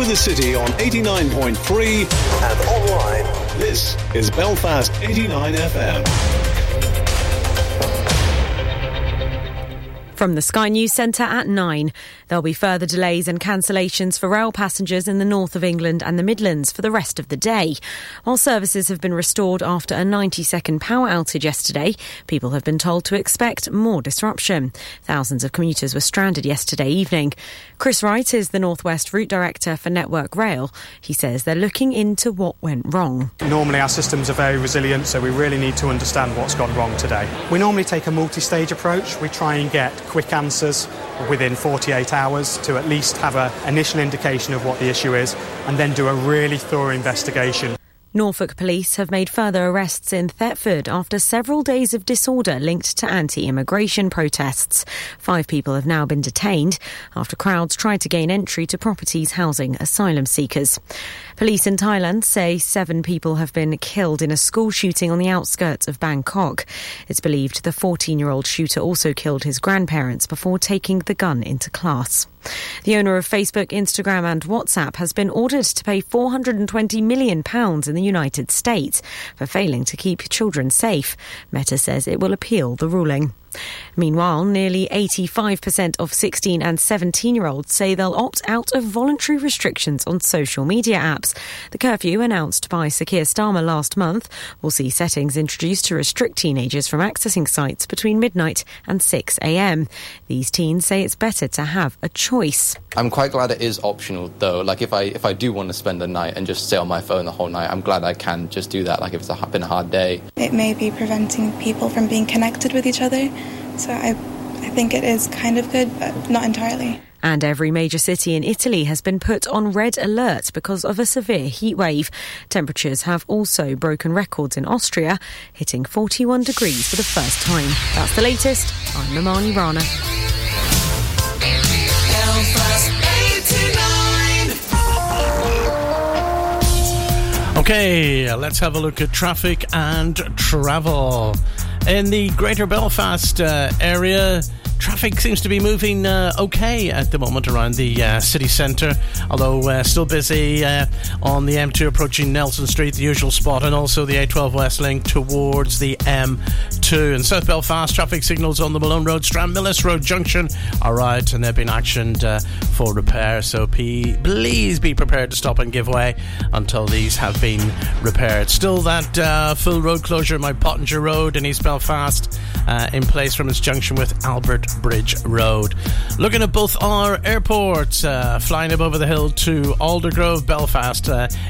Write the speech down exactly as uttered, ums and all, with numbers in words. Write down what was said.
through the city on eighty-nine point three and online. This is Belfast eighty-nine F M. From the Sky News Centre at nine. There'll be further delays and cancellations for rail passengers in the north of England and the Midlands for the rest of the day. While services have been restored after a ninety-second power outage yesterday, people have been told to expect more disruption. Thousands of commuters were stranded yesterday evening. Chris Wright is the North West Route Director for Network Rail. He says they're looking into what went wrong. Normally our systems are very resilient, so we really need to understand what's gone wrong today. We normally take a multi-stage approach. We try and get quick answers within forty-eight hours to at least have an initial indication of what the issue is and then do a really thorough investigation. Norfolk police have made further arrests in Thetford after several days of disorder linked to anti-immigration protests. Five people have now been detained after crowds tried to gain entry to properties housing asylum seekers. Police in Thailand say seven people have been killed in a school shooting on the outskirts of Bangkok. It's believed the fourteen-year-old shooter also killed his grandparents before taking the gun into class. The owner of Facebook, Instagram and WhatsApp has been ordered to pay four hundred twenty million pounds in the United States for failing to keep children safe. Meta says it will appeal the ruling. Meanwhile, nearly eighty-five percent of sixteen and seventeen-year-olds say they'll opt out of voluntary restrictions on social media apps. The curfew announced by Sir Keir Starmer last month will see settings introduced to restrict teenagers from accessing sites between midnight and six a.m. These teens say it's better to have a choice. I'm quite glad it is optional, though. Like, if I if I do want to spend a night and just sit on my phone the whole night, I'm glad I can just do that, like if it's been a hard day. It may be preventing people from being connected with each other. So I, I think it is kind of good, but not entirely. And every major city in Italy has been put on red alert because of a severe heatwave. Temperatures have also broken records in Austria, hitting forty-one degrees for the first time. That's the latest. I'm Mamani Rana. Okay, let's have a look at traffic and travel. In the Greater Belfast uh, area, traffic seems to be moving uh, okay at the moment around the uh, city centre, although uh, still busy uh, on the M two approaching Nelson Street, the usual spot, and also the A twelve West link towards the M two. In South Belfast, traffic signals on the Malone Road, Stranmillis Road junction are out and they've been actioned uh, for repair, so p- please be prepared to stop and give way until these have been repaired. Still that uh, full road closure, Mount Pottinger Road in East Belfast, uh, in place from its junction with Albert Bridge Road. Looking at both our airports, uh, flying above the hill to Aldergrove, Belfast, uh,